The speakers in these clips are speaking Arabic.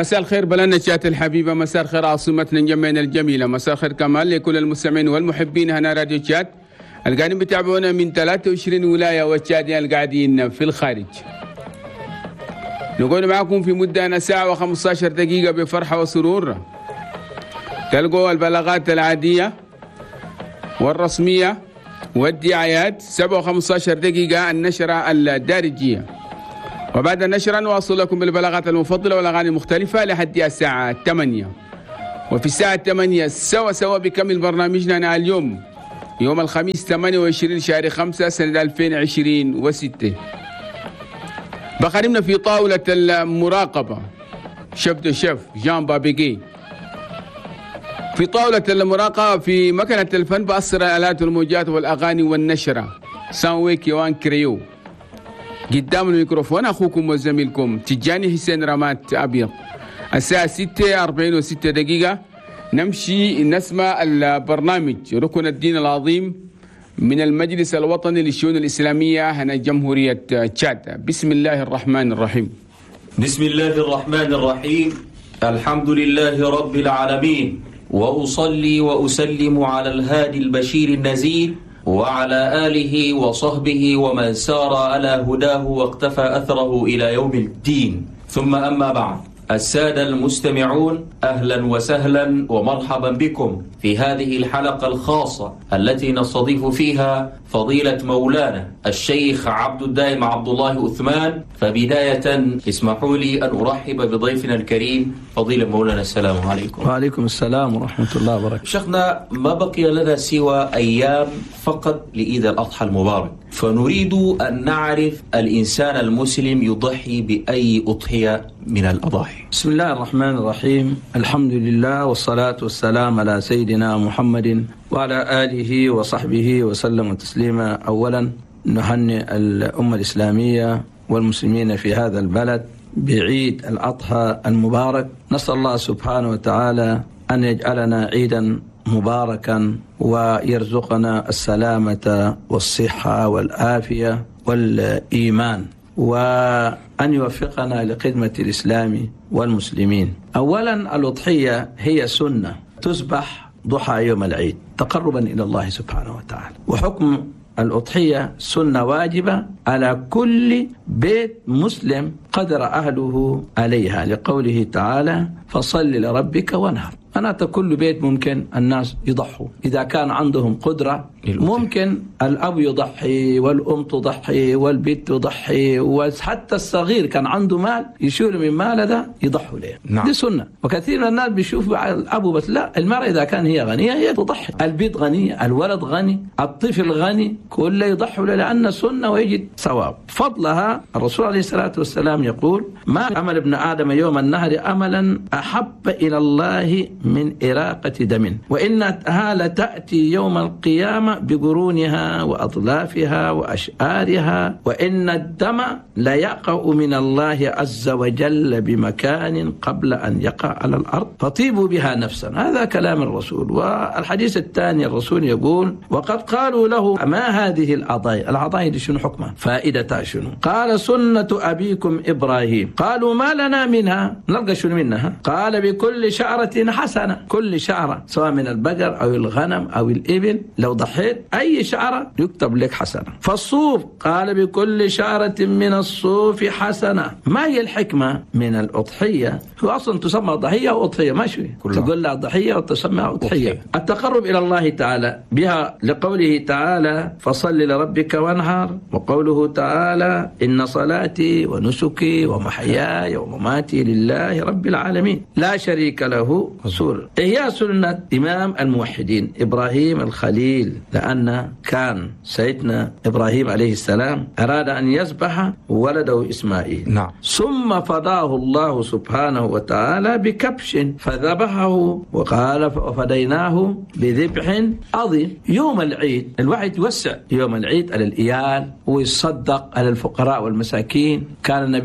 مساء الخير بلدنا شات الحبيبة، مساء الخير عاصمتنا جمعنا الجميلة، مساء الخير كمان لكل المستمعين والمحبين هنا راديو شات القاعدين بتابعونا من 23 ولاية والشادين القاعدين في الخارج. نقول معكم في مدة ساعة و15 دقيقة بفرحة وسرور. تلقوا البلاغات العادية والرسمية والدعايات 7 و15 دقيقة النشرة الدارجية، وبعد النشرة نواصل لكم بالبلاغات المفضلة والأغاني المختلفة لحد الساعة 8. وفي الساعة 8 سوا بكمل برنامجنا اليوم يوم الخميس 28 شهر 5 سنة 2026. بخارمنا في طاولة المراقبة شيف جان بابيجي. في طاولة المراقبة في مكنة الفن بأسر الآلات والموجات والأغاني والنشرة سانوي كيوان كريو. قدام الميكروفون أخوكم وزميلكم تجاني حسين رمات أبيض. الساعة 6:46 دقيقة نمشي نسمع البرنامج ركن الدين العظيم من المجلس الوطني للشؤون الإسلامية هنا جمهورية تشاد. بسم الله الرحمن الرحيم. بسم الله الرحمن الرحيم. الحمد لله رب العالمين، وأصلي وأسلم على الهادي البشير النذير وعلى آله وصحبه ومن سار على هداه واقتفى أثره إلى يوم الدين، ثم أما بعد. السادة المستمعون، أهلا وسهلا ومرحبا بكم في هذه الحلقة الخاصة التي نستضيف فيها فضيلة مولانا الشيخ عبد الدائم عبد الله أثمان. فبداية اسمحوا لي أن أرحب بضيفنا الكريم فضيلة مولانا. السلام عليكم. وعليكم السلام ورحمة الله وبركاته. شيخنا، ما بقي لنا سوى أيام فقط لعيد الأضحى المبارك، فنريد أن نعرف الإنسان المسلم يضحي بأي أضحية من الأضاحي. بسم الله الرحمن الرحيم. الحمد لله والصلاة والسلام على سيدنا محمد وعلى آله وصحبه وسلم تسليما. أولا نهنئ الأمة الإسلامية والمسلمين في هذا البلد بعيد الأضحى المبارك. نسأل الله سبحانه وتعالى أن يجعلنا عيدا مباركا ويرزقنا السلامة والصحة والعافية والإيمان، وأن يوفقنا لخدمة الإسلام والمسلمين. أولا الأضحية هي سنة تذبح ضحى يوم العيد تقربا إلى الله سبحانه وتعالى، وحكم الأضحية سنة واجبة على كل بيت مسلم قدر أهله عليها، لقوله تعالى فصل لربك وانحر. معناته كل بيت ممكن الناس يضحوا إذا كان عندهم قدرة. ممكن الأب يضحي والأم تضحي والبنت تضحي، وحتى الصغير كان عنده مال يشيل من ماله ده يضحوا له. نعم. دي سنة. وكثير من الناس بيشوفوا الأب بس، لا، المرأة إذا كان هي غنية هي تضحي، البيت غنية، الولد غني، الطفل غني، كله يضحوا له لأن سنة ويجد ثواب. فضلها الرسول عليه الصلاة والسلام يقول ما عمل ابن آدم يوم النهر عملا أحب إلى الله من إراقة دم، وإنها لتأتي يوم القيامة بقرونها وأطلافها وأشعارها، وإن الدم لا يقع من الله عز وجل بمكان قبل أن يقع على الأرض فطيبوا بها نفسا. هذا كلام الرسول. والحديث الثاني الرسول يقول وقد قالوا له ما هذه العضايا؟ العضايا دي شنو حكمها؟ فائدتها شنو؟ قال سنة أبيكم إبراهيم. قالوا ما لنا منها؟ نلقى شنو منها؟ قال بكل شعرة حسنة. كل شعرة سواء من البقر أو الغنم أو الإبل لو ضحيت أي شعرة يكتب لك حسنة. فالصوف قال بكل شعرة من الصوف حسنة. ما هي الحكمة من الأضحية؟ هو أصلا تسمى ضحية وأضحية، ماشي تقول لها ضحية وتسمى أضحية. التقرب إلى الله تعالى بها، لقوله تعالى فصل لربك وانحر، وقوله تعالى إن صلاتي ونسكي ومحياي ومماتي لله رب العالمين لا شريك له. سورة هي سنة إمام الموحدين إبراهيم الخليل، لأن كان سيدنا إبراهيم عليه السلام أراد أن يذبح ولده إسماعيل. نعم. ثم فداه الله سبحانه وتعالى بكبش فذبحه، وقال وفديناه بذبح عظيم. يوم العيد الواحد يوسع يوم العيد على الإيال ويصدق على الفقراء والمساكين. كان النبي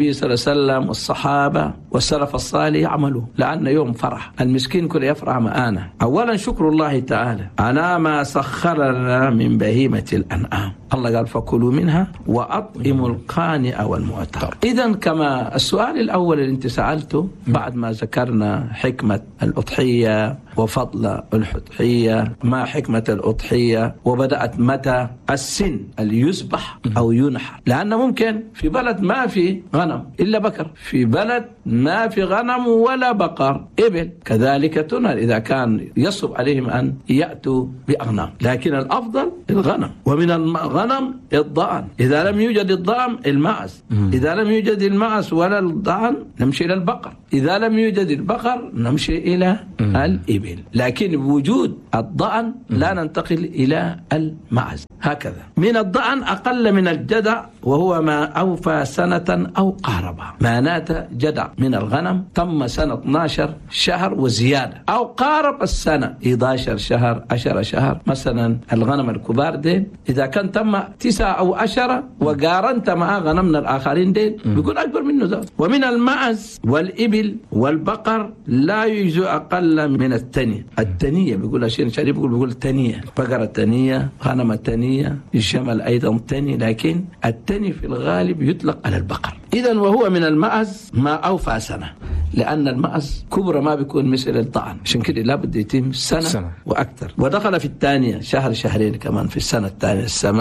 النبي صلى الله عليه وسلم والصحابة والسلف الصالح يعملوا، لأن يوم فرح، المسكين كل يفرح معانا. أولا شكر الله تعالى على ما سخر لنا من بهيمة الأنعام. الله قال فكلوا منها وأطعموا القانع والمعتر. إذن كما السؤال الأول اللي أنت سألته بعد ما ذكرنا حكمة الأضحية وفضل الأضحية، ما حكمة الأضحية وبدأت متى، السن اللي يذبح أو ينحر، لأن ممكن في بلد ما في غنم إلا بكر، في بلد ما في غنم ولا بقر إبل، كذلك تنهر إذا كان يصعب عليهم أن يأتوا بأغنام، لكن الأفضل الغنم. ومن الغنم الضأن، إذا لم يوجد الضأن المعز، إذا لم يوجد المعز ولا الضأن نمشي إلى البقر، إذا لم يوجد البقر نمشي إلى الإبل، لكن بوجود الضأن لا ننتقل إلى المعز. هكذا من الضأن أقل من الجدع، وهو ما أوفى سنة أو قاربها، معناته جدع من الغنم تم سنة 12 شهر وزيادة، أو قارب السنة 11 شهر 10 شهر. مثلا الغنم الكبار دين إذا كان تم 9 أو 10 وقارنت مع غنمنا الآخرين دين بيكون أكبر منه ذات. ومن المعز والإبل والبقر لا يجوز أقل من التانية. التانية بيقول عشان شريف بيقول تانية، بقرة تانية، غنم تانية، الشمل أيضا تاني، لكن التاني في الغالب يطلق على البقر. إذن وهو من المعز ما أوفى سنة، لأن المعز كبرى ما بيكون مثل الضأن، عشان كده لابد يتم سنة وأكثر. ودخل في الثانية شهر شهرين كمان في السنة الثانية، السنة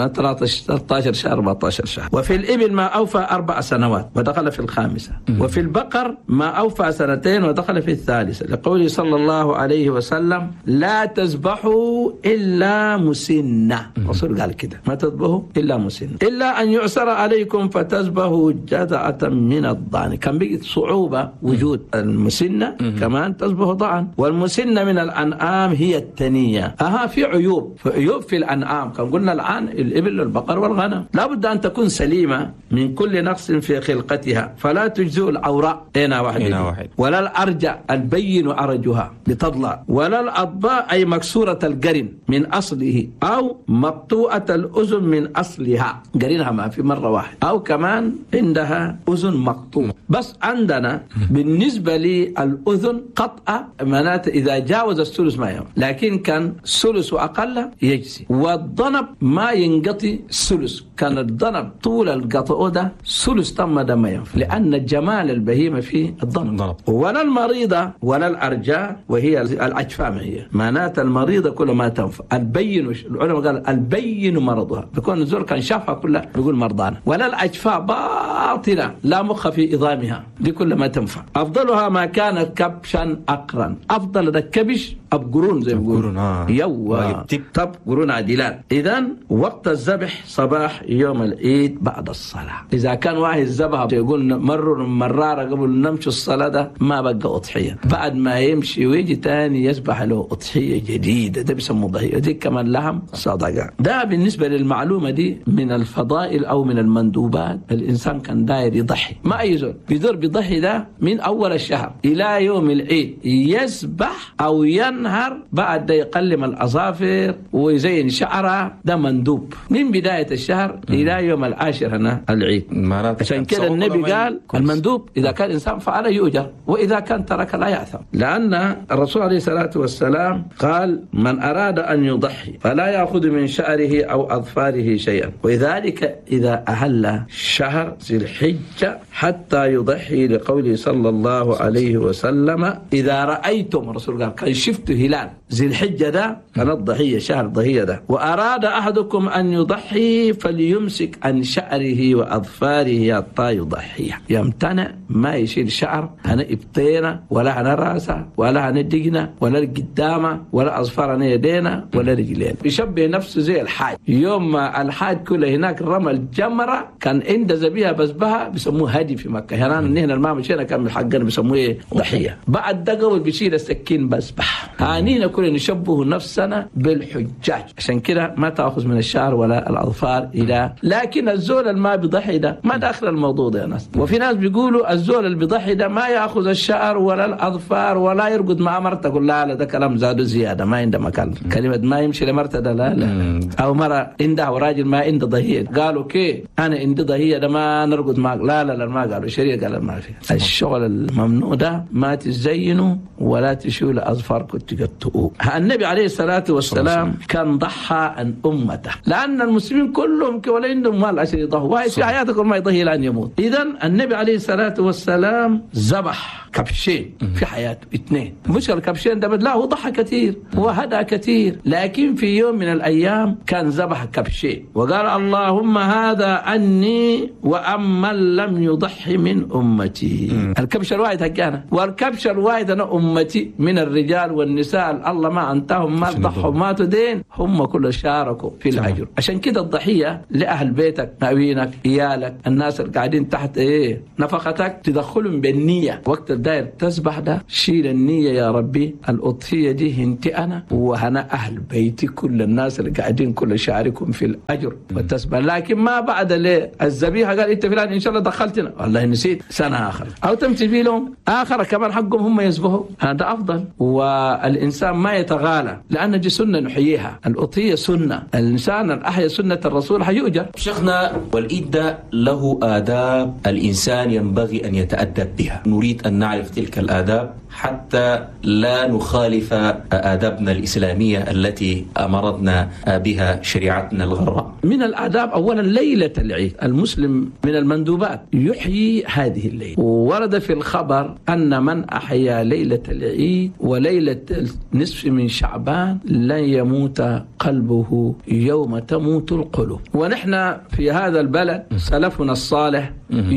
13 شهر 14 شهر. وفي الإبل ما أوفى 4 سنوات ودخل في الخامسة. وفي البقر ما أوفى 2 ودخل في الثالثة، لقوله صلى الله عليه وسلم لا تذبحوا إلا مسنة. الرسول قال كده ما تذبحوا إلا مسنة، إلا أن يعسر عليكم فتذبحوا جذعة من الضأن. كان بيجي صعوبة وجود المسنة كمان تذبح ضأن. والمسنة من الأنعام هي التنية. في عيوب في الأنعام، كان قلنا الآن الإبل والبقر والغنم لابد أن تكون سليمة من كل نقص في خلقتها، فلا تجزئ العوراء هنا واحد، ولا الأرجع البين عرجها بتضلع، ولا الأضباء أي مكسورة القرن من أصله، أو مقطوعة الأذن من أصلها، قرنها ما في مرة واحد، أو كمان عندها أذن مقطوع. بس عندنا بالنسبة للأذن قطعة معناته إذا جاوز الثلث ما يوم، لكن كان ثلث وأقل يجزي. والضنب ما ينقطي الثلث، كان الضنب طول القطع ده ثلث تم ده ما ينفع، لأن جمال البهيمة في الضنب. ولا المريضة ولا الأرجاء وهي العجفاء، هي معناته المريضة كل ما تنفع. البين العلماء قال البين مرضها، بيكون الزور كان شافها كلها بيقول مرضانة. ولا العجفاء باطلة لا مخ في إضامها، دي كل ما تنفع. أفضلها ما كانت كبشا أقرا، أفضل ده كبش أبقرون زي ما يقولون طب قرون عديلات. إذن وقت الذبح صباح يوم العيد بعد الصلاة. إذا كان واحد ذبح يقول مرارة قبل نمشي الصلاة ده ما بقى أضحية، بعد ما يمشي ويجي تاني يذبح له أضحية جديدة، ده بيسموه ضحية، دي كمان لحم صدقة. ده بالنسبة للمعلومة دي من الفضائل أو من المندوبات. الإنسان كان داير يضحي، ما أي زول بيدور بيضحي ده من أول الشهر إلى يوم العيد، يذبح أو ينهر، بعد ده يقلم الأظافر ويزين شعره، ده مندوب من بداية الشهر إلى يوم العاشر هنا العيد. عشان كده النبي قال المندوب إذا كان إنسان فعل يؤجر، وإذا كان ترك لا يأثم، لأن الرسول عليه الصلاة والسلام قال من أراد أن يضحي فلا يأخذ من شعره أو أظفاره شيئا، وذلك إذا أهل شهر ذي الحجة حتى يضحي، لقوله صلى الله عليه وسلم إذا رأيتم، الرسول قال كان شفت هلال ذي الحجة ده كان الضحية شهر الضحية ده، وأراد أحدكم أن يضحي فليمسك عن شعره وأظفاره حتى يضحي، يمتنع ما يشيل شعر هنا إبطينا ولا هنا راسه ولا هنا دقنا ولا قدامه ولا أظفار هنا يدينا ولا رجلين. يشبه نفسه زي الحاج، يوم ما الحاج كله هناك رمى الجمرة كان عند زبيها بسبها بيسموه هدي في مكة، هنا الماء مشينا كان من حقنا بيسموه ضحية. بعد ده قبل بيشيل السكين بسبح هانينا كلنا نشبه نفسنا بالحجاج. عشان كده ما تأخذ من الشعر ولا الأظفار إلى، لكن الزول اللي ما بيضحي ده ما داخل الموضوع ده يا ناس. وفي ناس بيقولوا الزول اللي بيضحي ده ما يأخذ الشعر ولا الأظفار ولا يرقد مع مرته. قل لا ده كلام زادوا زيادة، ما عنده مكان. كلمة ما يمشي لمرته ده لا. أو مرة عندها وراجل ما عنده ضهية، قالوا كي أنا عندي ضهية ده ما نرقد معك. لا ما قالوا، الشريعة قال ما في. الشغل الممنوع ده ما تزينوا ولا تشيلوا أظفاركم تقطعوا. النبي عليه الصلاة والسلام كان ضحى عن أمته، لأن المسلمين كلهم ولا عندهم مال عشان يضحوا، واحد في حياتكم ما يضحي لأن يموت. إذن النبي عليه الصلاة والسلام ذبح كبشين في حياته، 2. مش الكبشين ده لا، هو ضحى كثير وهدى كثير، لكن في يوم من الأيام كان ذبح كبشين وقال اللهم هذا عني وأما لم يضحي من أمتي. الكبش الواحد هكانا، والكبش الواحد أنا أمتي من الرجال والنساء الله ما أنتهم ما ضحوا ماتوا دين، هم كل شاركوا في الأجر. عشان كده الضحية لأهل بيتك، مأوينك، إيالك، الناس اللي قاعدين تحت نفقتك، تدخلهم بالنية. وقت الداير تسبح ده شيل النية يا ربي، الأضحية دي هنتي أنا وهنا أهل بيتي، كل الناس اللي قاعدين كل شاركهم في الأجر والتسبح. لكن ما بعد الذبيحة قال أنت فلان إن شاء الله دخلتنا والله نسيت سنة آخر، أو تمشي في لهم آخر كمان حقهم هم يسبحوا، هذا أفضل. والإنسان ما يتغالى، لأن دي سنة نحييها. الأضحية سنة، الإنسان الأحيا سنة الرسول حيؤجر. شيخنا، والإيد ده له آداب الإنسان ينبغي أن يتأدب بها، نريد أن نعرف تلك الآداب حتى لا نخالف آدابنا الإسلامية التي أمرتنا بها شريعتنا الغراء. من الآداب أولا ليلة العيد، المسلم من المندوبات يحيي هذه الليلة. ورد في الخبر أن من أحيا ليلة العيد وليلة نصف من شعبان لن يموت قلبه يوم تموت القلوب. ونحن في هذا البلد سلفنا الصالح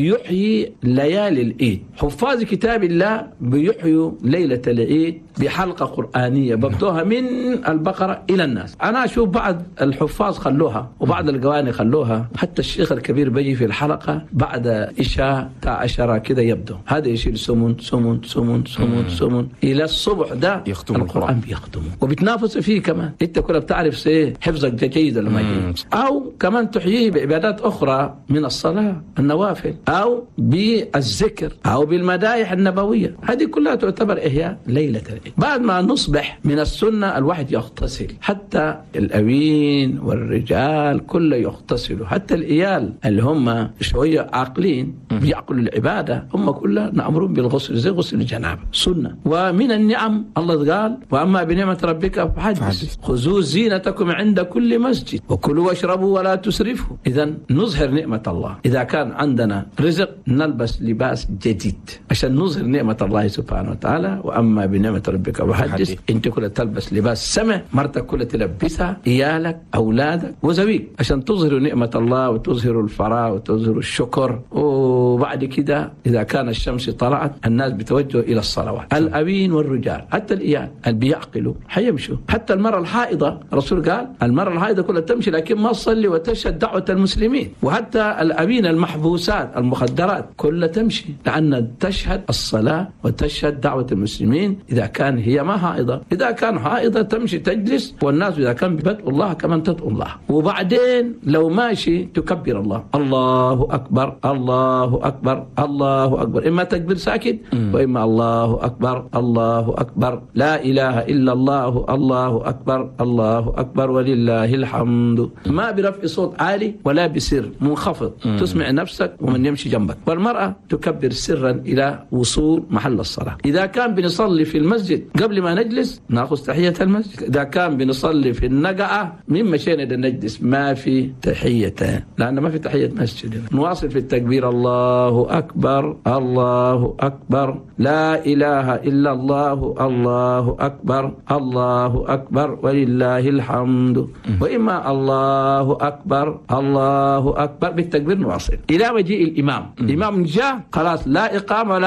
يحيي ليالي العيد. حفاظ كتاب الله بيحيوا ليلة العيد بحلقة قرآنية ببدوها من البقرة إلى الناس. أنا أشوف بعض الحفاظ خلوها وبعض القواني خلوها، حتى الشيخ الكبير بيجي في الحلقة بعد إشاء 10 كده يبدو، هذا يشيل سمن سمن سمن سمن سمن إلى الصبح، ده القرآن بيختمه وبيتنافسوا فيه كمان. أنت كلها بتعرف حفظك جيد ولا ما جيد. أو كمان تحييه بعبادات أخرى من الصلاة، النوافل، أو بالذكر، أو بالمدائح النبوية. هذه كلها تعتبر إحياء ليلة العيد. بعد ما نصبح من السنة الواحد يغتسل، حتى الأوين والرجال كله يغتسلوا، حتى الإيال اللي هم شوية عاقلين بيعقلوا العبادة هم كلها نأمرون بالغسل زي غسل الجنابة، سنة. ومن النعم الله قال وأما بنعمة ربك فحدث، خذوا زينتكم عند كل مسجد وكلوا واشربوا ولا تسرفوا. إذن نظهر نعمة الله. إذا كان عندنا رزق نلبس لباس جديد عشان نظهر نعمة الله سبحانه وتعالى. وأما بنعمة ربك وحدث، انت كلها تلبس لباس سمع، مرتك كلها تلبسها، ايالك، اولادك، وزويك، عشان تظهروا نعمة الله وتظهروا الفراغ وتظهروا الشكر. وبعد كده اذا كان الشمس طلعت الناس بتوجهوا الى الصلوات، الابين والرجال، حتى الايال اللي بيعقلوا حيمشوا. حتى المرأة الحائضة الرسول قال المرأة الحائضة كلها تمشي لكن ما تصلي وتشهد دعوة المسلمين. وحتى الابين المحبوسات المخدرات كلها تمشي، لأن تشهد الصلاة وتشهد دعوة المسلمين إذا كان هي ما حائضة. إذا كان حائضة تمشي تجلس، والناس إذا كان بدء الله كمان تدعو الله. وبعدين لو ماشي تكبر الله، الله أكبر الله أكبر الله أكبر، إما تكبر ساكت وإما الله أكبر الله أكبر، لا إله إلا الله الله أكبر الله أكبر ولله الحمد. ما برفع صوت عالي ولا بسر منخفض، تسمع نفسك ومن يمشي جنبك. والمرأة تكبر سرا إلى وصول محل الصلاة. إذا كان بنصلي في المسجد قبل ما نجلس ناخذ تحية المسجد. إذا كان بنصلي في النقعة من مشينا نجلس ما في تحية، لأن ما في تحية مسجد. نواصل في التكبير، الله أكبر الله أكبر، لا إله إلا الله الله أكبر الله أكبر ولله الحمد. وإما الله أكبر الله أكبر بالتكبير نواصل إلى مجيء الإمام. الإمام جاء خلاص لا إقامة ولا أذان،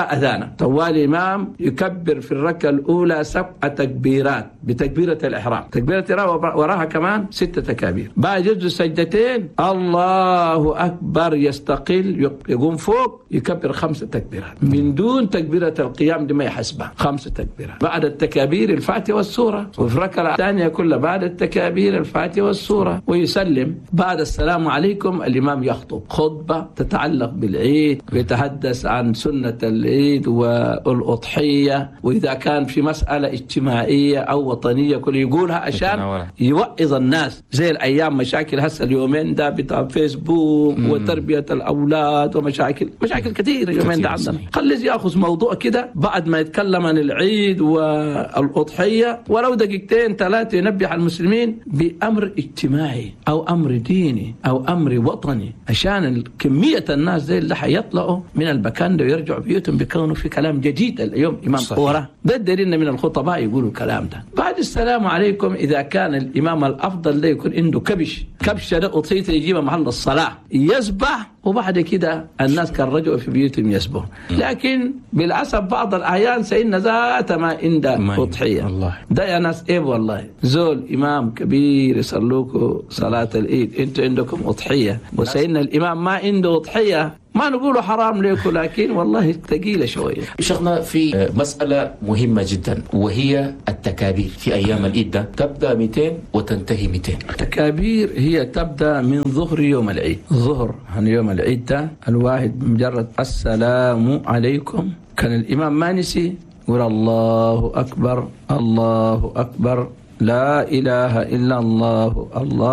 سنة طوال إمام يكبر في الركعة الأولى 7 تكبيرات بتكبيرة الإحرام، تكبيرة الإحرام وراها كمان 6 تكابير. بعد يجلس سجدتين الله أكبر، يستقل يقوم فوق يكبر 5 تكبيرات من دون تكبيرة القيام دي ما يحسبها، 5 تكبيرات. بعد التكابير الفاتحة والسورة، وفي الركعة الثانية كلها بعد التكابير الفاتحة والسورة ويسلم. بعد السلام عليكم الإمام يخطب خطبة تتعلق بالعيد ويتحدث عن سنة العيد والأضحية، وإذا كان في مسألة اجتماعية أو وطنية كله يقولها عشان يوعظ الناس، زي الأيام مشاكل هسه اليومين ده بتاع فيسبوك وتربية الأولاد ومشاكل كثيرة اليومين ده عندنا. خلي يأخذ موضوع كده بعد ما يتكلم عن العيد والأضحية ولو دقيقتين 3 ينبه المسلمين بأمر اجتماعي أو أمر ديني أو أمر وطني، عشان كمية الناس زي اللي حيطلعوا من المكان ده ويرجعوا بيوتهم بيكونوا في كلام جديد. اليوم إمام ورا ده الدليل من الخطباء يقولوا الكلام ده. بعد السلام عليكم إذا كان الإمام الأفضل ده يكون عنده كبشة ده أضحية يجيبها محل الصلاة يسبح، وبعد كده الناس كان رجعوا في بيوتهم يسبحوا. لكن بالعصب بعض الأحيان سيدنا ذات ما عنده أضحية ده يا ناس إيه والله زول إمام كبير يصلوكوا صلاة العيد انتوا عندكم أضحية وسيدنا الإمام ما عنده أضحية، ما نقوله حرام لكم لكن والله ثقيلة شوية. شيخنا في مسألة مهمة جدا وهي التكابير في أيام العيد ده تبدأ 200 وتنتهي 200. التكابير هي تبدأ من ظهر يوم العيد. ظهر عن يوم العيد ده الواحد بمجرد السلام عليكم كان الإمام ما نسي يقول الله أكبر الله أكبر لا إله إلا الله الله